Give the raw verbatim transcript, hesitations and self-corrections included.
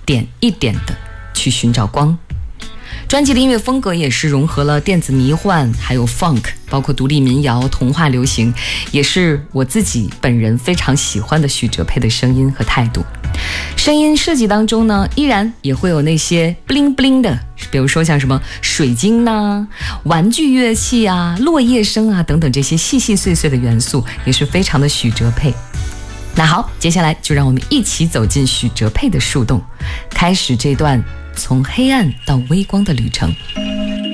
点一点的去寻找光。专辑的音乐风格也是融合了电子迷幻还有 funk， 包括独立民谣、童话流行，也是我自己本人非常喜欢的许哲佩的声音和态度。声音设计当中呢，依然也会有那些 bling bling 的，比如说像什么水晶啊、玩具乐器啊、落叶声啊等等，这些细细碎碎的元素也是非常的许哲佩。那好，接下来就让我们一起走进许哲佩的树洞，开始这段从黑暗到微光的旅程。